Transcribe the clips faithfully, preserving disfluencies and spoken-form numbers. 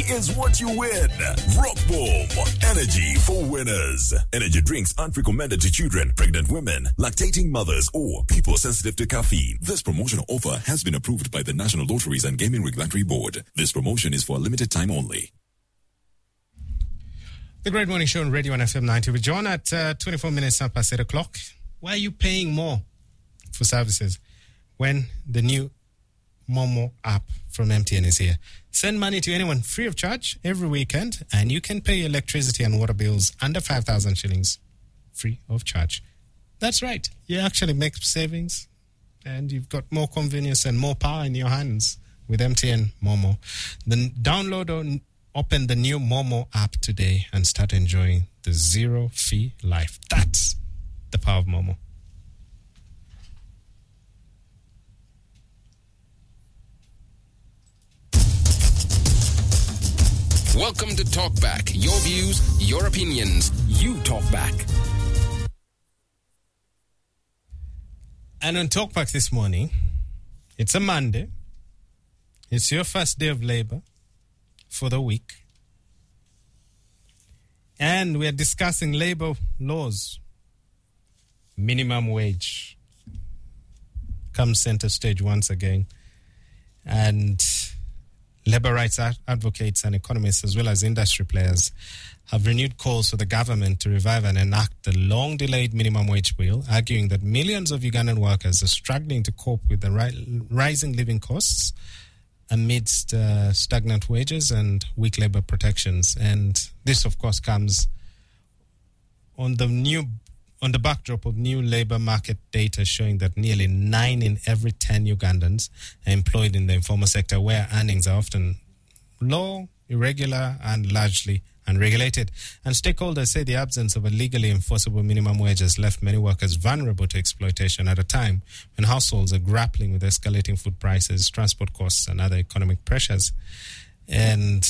is what you win. Rock Boom. Energy for winners. Energy drinks aren't recommended to children, pregnant women, lactating mothers, or people sensitive to caffeine. This promotional offer has been approved by the National Lotteries and Gaming Regulatory Board. This promotion is for a limited time only. The Great Morning Show on Radio one F M ninety with John at uh, twenty-four minutes past eight o'clock. Why are you paying more for services when the new Momo app from M T N is here? Send money to anyone free of charge every weekend, and you can pay electricity and water bills under five thousand shillings free of charge. That's right. You actually make savings, and you've got more convenience and more power in your hands with M T N Momo. Then download or open the new Momo app today and start enjoying the zero-fee life. That's the power of Momo. Welcome to Talkback. Your views, your opinions. You talk back. And on Talkback this morning, it's a Monday. It's your first day of labor for the week. And we are discussing labor laws. Minimum wage comes center stage once again. And labor rights advocates and economists, as well as industry players, have renewed calls for the government to revive and enact the long-delayed minimum wage bill, arguing that millions of Ugandan workers are struggling to cope with the ri- rising living costs amidst uh, stagnant wages and weak labor protections. And this, of course, comes on the new on the backdrop of new labor market data showing that nearly nine in every ten Ugandans are employed in the informal sector, where earnings are often low, irregular, and largely unregulated. And stakeholders say the absence of a legally enforceable minimum wage has left many workers vulnerable to exploitation at a time when households are grappling with escalating food prices, transport costs, and other economic pressures. And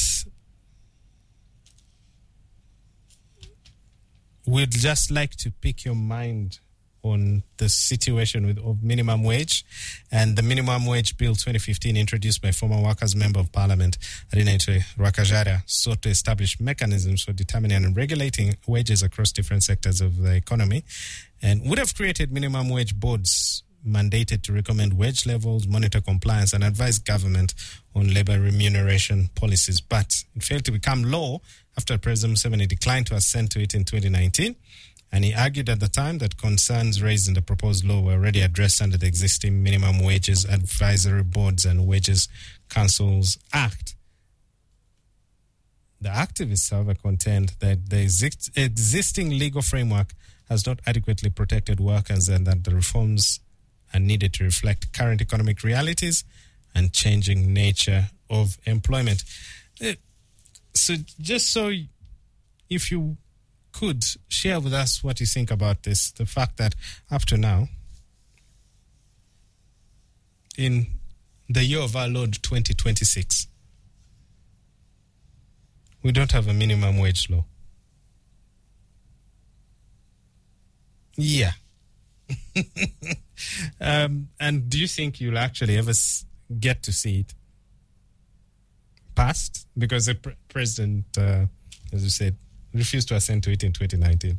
we'd just like to pick your mind on the situation with of minimum wage and the Minimum Wage Bill twenty fifteen, introduced by former Workers' Member of Parliament Adinete Rwakajara, sought to establish mechanisms for determining and regulating wages across different sectors of the economy, and would have created minimum wage boards mandated to recommend wage levels, monitor compliance, and advise government on labor remuneration policies. But it failed to become law after President Museveni declined to assent to it in twenty nineteen. And he argued at the time that concerns raised in the proposed law were already addressed under the existing Minimum Wages Advisory Boards and Wages Councils Act. The activists, however, contend that the exist- existing legal framework has not adequately protected workers and that the reforms are needed to reflect current economic realities and changing nature of employment. So just so if you could share with us what you think about this, the fact that up to now, in the year of our Lord twenty twenty-six, we don't have a minimum wage law. Yeah. um, and do you think you'll actually ever s- get to see it passed? Because the pre- president, uh, as you said, refused to assent to it in twenty nineteen.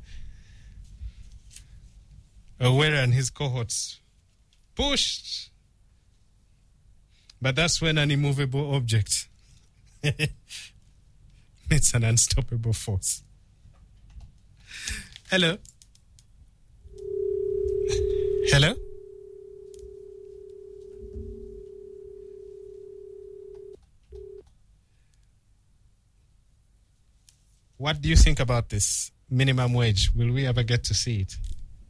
Owera and his cohorts pushed. But that's when an immovable object meets an unstoppable force. Hello? Hello? What do you think about this minimum wage? Will we ever get to see it?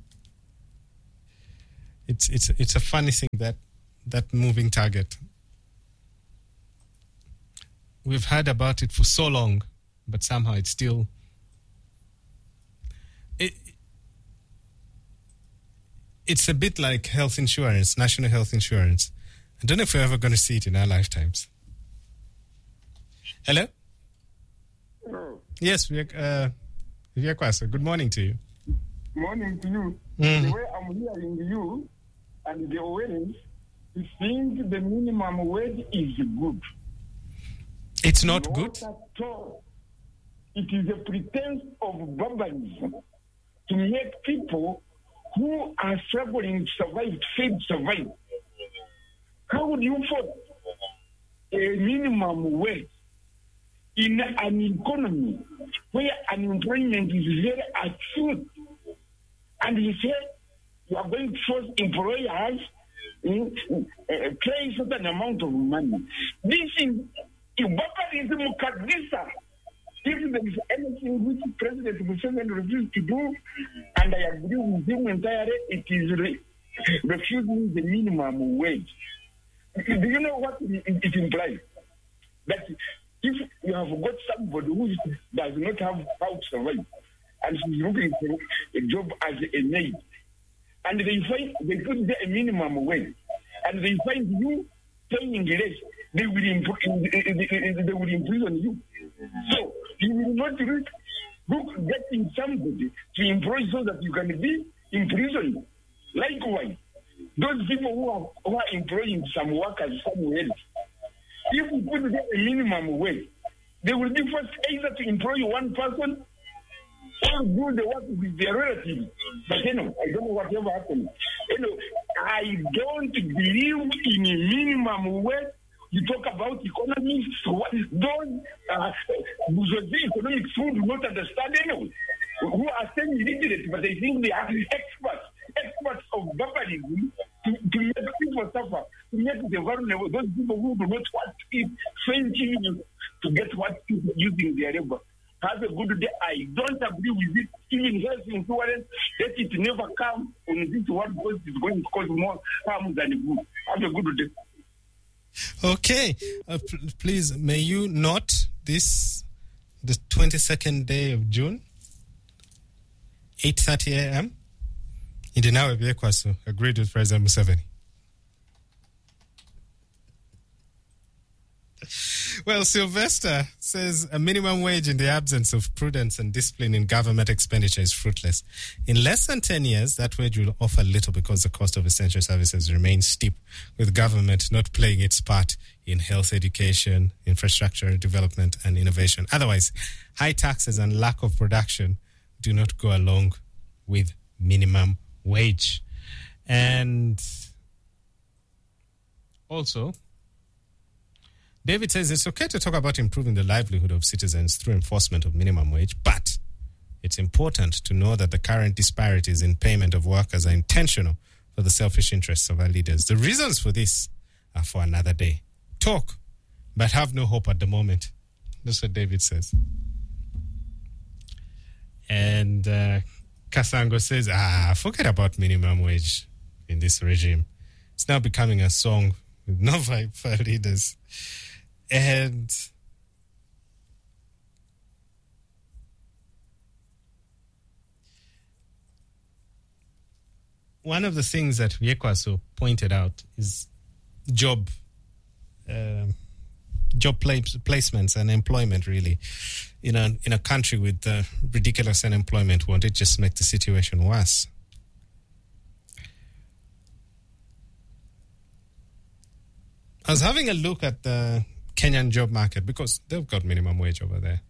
It's it's it's a funny thing, that that moving target. We've heard about it for so long, but somehow it's still it, it's a bit like health insurance, national health insurance. I don't know if we're ever going to see it in our lifetimes. Hello? Hello. Yes, we are, uh, good morning to you. Morning to you. Mm. The way I'm hearing you and the way you think the minimum wage is good. It's not, not good? At all. It is a pretense of barbarism to make people who are struggling to survive, fail to survive. How would you afford a minimum wage in an economy where unemployment is very acute? And you say you are going to force employers to uh, pay a certain amount of money. This is barbarism, Kadisa. If there is anything which President Museveni refused to do, and I agree with him entirely, it is re- refusing the minimum wage. Do you know what it, it implies? That if you have got somebody who does not have how to survive, and she's looking for a job as a maid, and they find they put there a minimum wage, and they find you paying less, they will imp- they will imprison you. So you will not risk look getting somebody to employ so that you can be imprisoned. Likewise, those people who are, who are employing some workers somewhere else, if we put there a minimum wage, they will be forced either to employ one person or do the work with their relatives. But you know, I don't know whatever happens. You know, I don't believe in a minimum wage. You talk about economics, what is done, uh, economics who do not understand anyway, who are saying illiterate, but they think they are experts, experts of barbarism to, to make people suffer, to make the vulnerable, those people who do not want to eat, fainting to get what is using their labor. Have a good day. I don't agree with it. Even health insurance, let it never come on this one because it's going to cause more harm than good. Have a good day. Okay, uh, p- please, may you note this, the twenty-second day of June, eight thirty a.m. Indinawe Byekwaso agreed with President Museveni. Well, Sylvester says a minimum wage in the absence of prudence and discipline in government expenditure is fruitless. In less than ten years, that wage will offer little because the cost of essential services remains steep, with government not playing its part in health, education, infrastructure development, and innovation. Otherwise, high taxes and lack of production do not go along with minimum wage. And also, David says it's okay to talk about improving the livelihood of citizens through enforcement of minimum wage, but it's important to know that the current disparities in payment of workers are intentional for the selfish interests of our leaders. The reasons for this are for another day. Talk, but have no hope at the moment. That's what David says. And uh, Kasango says, ah, forget about minimum wage in this regime. It's now becoming a song with no vibe for our leaders. And one of the things that Byekwaso pointed out is job uh, job place, placements and employment, really. In a, in a country with uh, ridiculous unemployment, won't it just make the situation worse? I was having a look at the Kenyan job market because they've got minimum wage over there.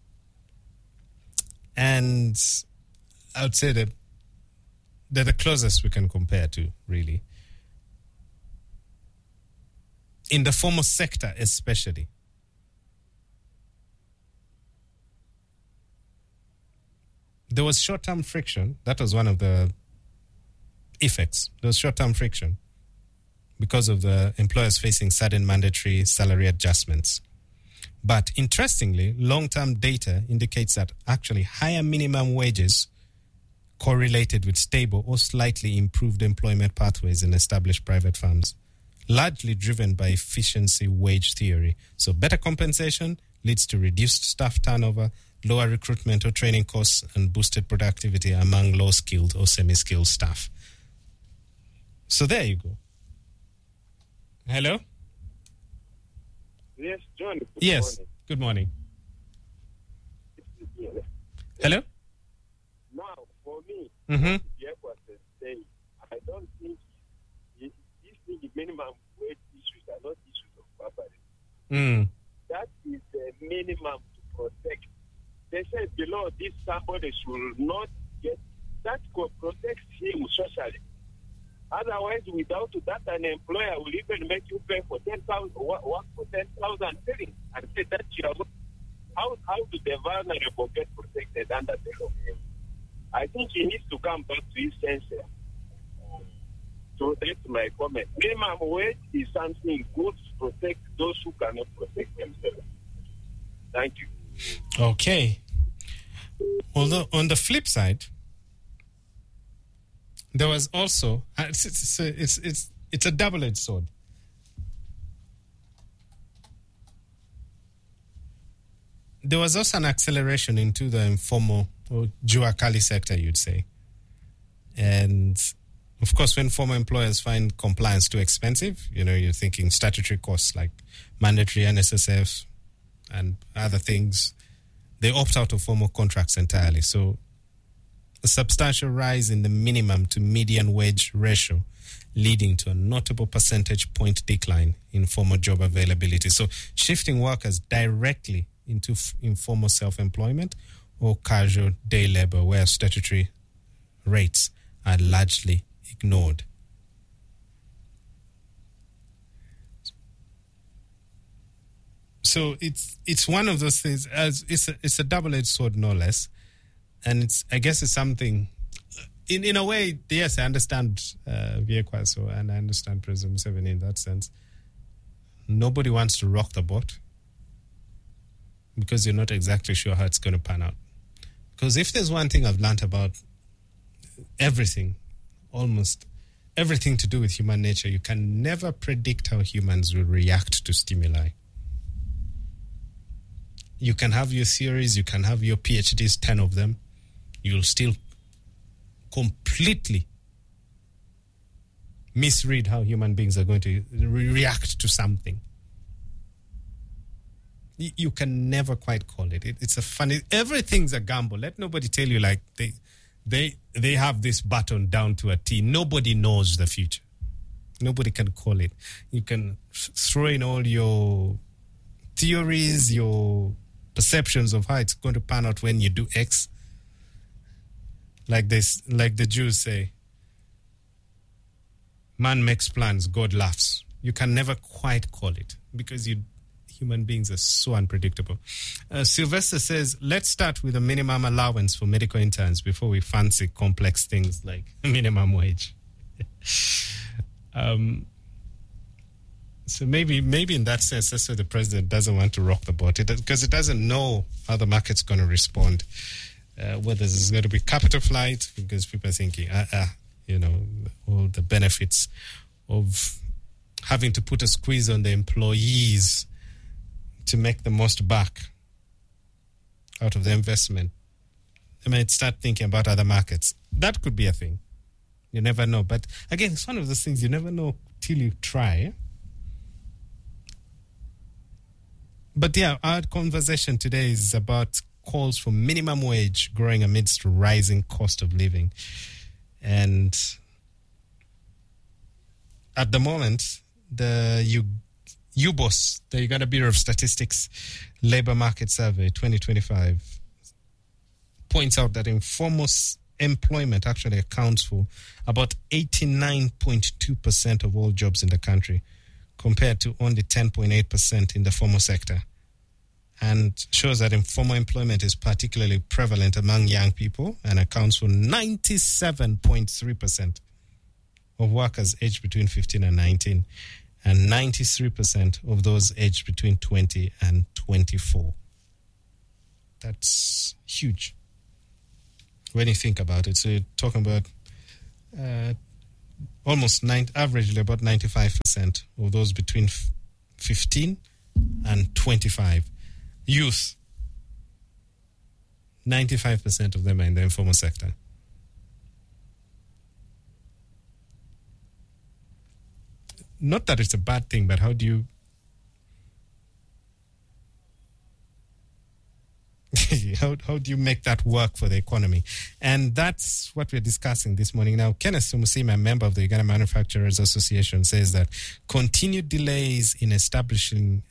And I would say that they're the closest we can compare to, really. In the formal sector, especially. There was short-term friction. That was one of the effects. There was short-term friction because of the employers facing sudden mandatory salary adjustments. But interestingly, long-term data indicates that actually higher minimum wages correlated with stable or slightly improved employment pathways in established private firms, largely driven by efficiency wage theory. So better compensation leads to reduced staff turnover, lower recruitment or training costs, and boosted productivity among low-skilled or semi-skilled staff. So there you go. Hello? Yes, John. Good yes, morning. Good morning. Yes. Hello? Now, for me, Mm-hmm. the airport is saying, I don't think these these minimum wage issues are not issues of barbarism. Mm. that is the minimum to protect. They say below this somebody should not get, that could protect him socially. Otherwise, without that, an employer will even make you pay for ten thousand, work for ten thousand shillings, and say that you are. How how do the vulnerable get protected under the law? I think he needs to come back to his senses. So that's my comment. Minimum wage is something good to protect those who cannot protect themselves. Thank you. Okay. Although on the flip side, there was also uh, it's it's it's it's, it's a double-edged sword. There was also an acceleration into the informal or jua kali sector, you'd say, and of course, when former employers find compliance too expensive, you know, you're thinking statutory costs like mandatory N S S F and other things, they opt out of formal contracts entirely. So a substantial rise in the minimum to median wage ratio, leading to a notable percentage point decline in formal job availability. So shifting workers directly into f- informal self-employment or casual day labor, where statutory rates are largely ignored. So it's it's one of those things. As it's a, it's a double-edged sword, no less, and it's I guess it's something. In in a way, yes, I understand uh, Viekwaso and I understand President Museveni in that sense. Nobody wants to rock the boat because you're not exactly sure how it's going to pan out. Because if there's one thing I've learned about everything, almost everything to do with human nature, you can never predict how humans will react to stimuli. You can have your theories, you can have your PhDs, ten of them. You'll still completely misread how human beings are going to re- react to something. Y- you can never quite call it. it. It's a funny... Everything's a gamble. Let nobody tell you like they... They they have this button down to a T. Nobody knows the future. Nobody can call it. You can f- throw in all your theories, your perceptions of how it's going to pan out when you do X. Like this, like the Jews say, man makes plans, God laughs. You can never quite call it because you human beings are so unpredictable. Uh, Sylvester says, let's start with a minimum allowance for medical interns before we fancy complex things like minimum wage. um, so maybe maybe in that sense, that's why the president doesn't want to rock the boat, because it, it doesn't know how the market's going to respond, uh, whether there's going to be capital flight, because people are thinking, uh, uh, you know, all the benefits of having to put a squeeze on the employees to make the most back out of the investment. I might start thinking about other markets. That could be a thing. You never know. But again, it's one of those things you never know till you try. But yeah, our conversation today is about calls for minimum wage growing amidst rising cost of living. And at the moment, the you U B O S, the Uganda Bureau of Statistics Labour Market Survey twenty twenty-five, points out that informal employment actually accounts for about eighty-nine point two percent of all jobs in the country, compared to only ten point eight percent in the formal sector, and shows that informal employment is particularly prevalent among young people and accounts for ninety-seven point three percent of workers aged between fifteen and nineteen, and ninety-three percent of those aged between twenty and twenty-four. That's huge when you think about it. So you're talking about uh, almost nine, averagely about ninety-five percent of those between f- fifteen and twenty-five. Youth, ninety-five percent of them are in the informal sector. Not that it's a bad thing, but how do you... how, how do you make that work for the economy? And that's what we're discussing this morning. Now, Kenneth Sumusima, a member of the Uganda Manufacturers Association, says that continued delays in establishing